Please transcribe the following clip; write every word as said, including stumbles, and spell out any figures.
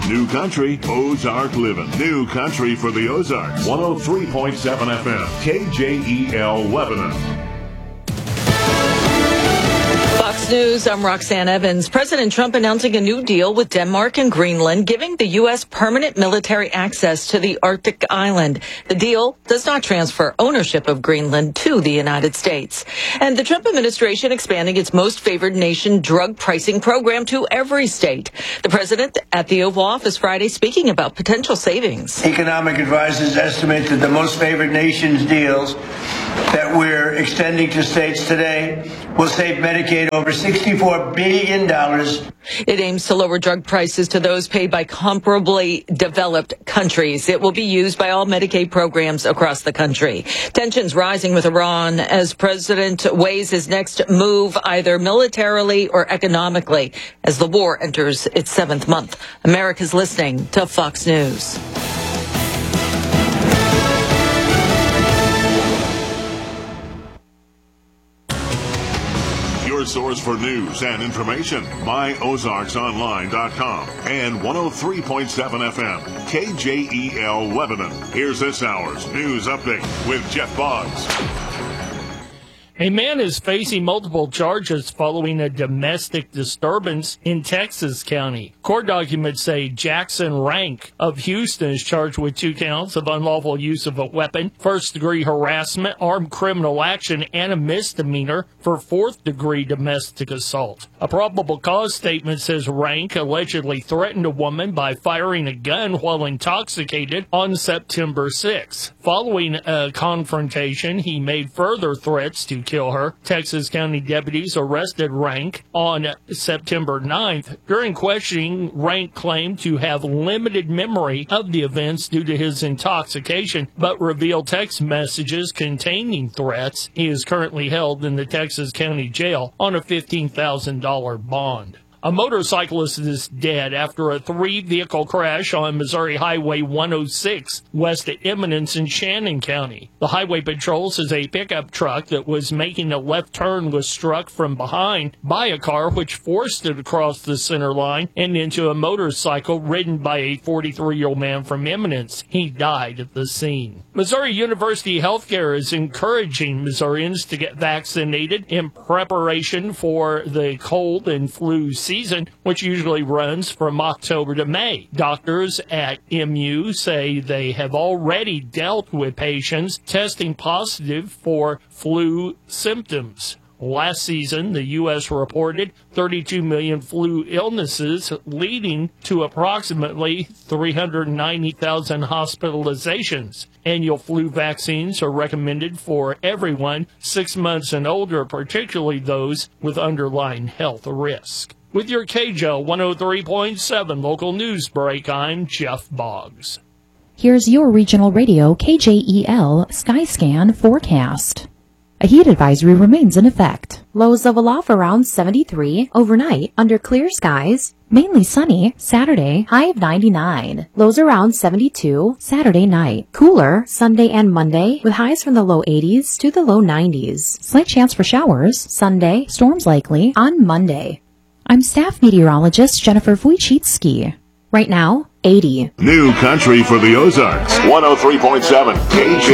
New country, Ozark living. New country for the Ozarks. one oh three point seven F M, K J E L Lebanon. Fox News, I'm Roxanne Evans. President Trump announcing a new deal with Denmark and Greenland, giving the U S permanent military access to the Arctic island. The deal does not transfer ownership of Greenland to the United States. And the Trump administration expanding its most favored nation drug pricing program to every state. The president at the Oval Office Friday speaking about potential savings. Economic advisors estimate that the most favored nations deals that we're extending to states today will save Medicaid over sixty-four billion dollars. It aims to lower drug prices to those paid by comparably developed countries. It will be used by all Medicaid programs across the country. Tensions rising with Iran as President weighs his next move either militarily or economically as the war enters its seventh month. America's listening to Fox News. Source for news and information, my ozarks online dot com and one oh three point seven F M, K J E L Lebanon. Here's this hour's news update with Jeff Boggs. A man is facing multiple charges following a domestic disturbance in Texas County. Court documents say Jackson Rank of Houston is charged with two counts of unlawful use of a weapon, first-degree harassment, armed criminal action, and a misdemeanor for fourth-degree domestic assault. A probable cause statement says Rank allegedly threatened a woman by firing a gun while intoxicated on September sixth. Following a confrontation, he made further threats to kill her. Texas County deputies arrested Rank on September ninth. During questioning, Rank claimed to have limited memory of the events due to his intoxication, but revealed text messages containing threats. He is currently held in the Texas County Jail on a fifteen thousand dollars bond. A motorcyclist is dead after a three-vehicle crash on Missouri Highway one oh six west of Eminence in Shannon County. The Highway Patrol says a pickup truck that was making a left turn was struck from behind by a car which forced it across the center line and into a motorcycle ridden by a forty-three-year-old man from Eminence. He died at the scene. Missouri University Healthcare is encouraging Missourians to get vaccinated in preparation for the cold and flu season. Season, which usually runs from October to May. Doctors at M U say they have already dealt with patients testing positive for flu symptoms. Last season, the U S reported thirty-two million flu illnesses, leading to approximately three hundred ninety thousand hospitalizations. Annual flu vaccines are recommended for everyone six months and older, particularly those with underlying health risk. With your K J O one oh three point seven local news break, I'm Jeff Boggs. Here's your regional radio K J E L Skyscan forecast. A heat advisory remains in effect. Lows level off around seventy-three. Overnight, under clear skies. Mainly sunny. Saturday, high of ninety-nine. Lows around seventy-two. Saturday night. Cooler Sunday and Monday with highs from the low eighties to the low nineties. Slight chance for showers. Sunday, storms likely on Monday. I'm staff meteorologist Jennifer Wojcicki. Right now, eighty. New country for the Ozarks. one oh three point seven K J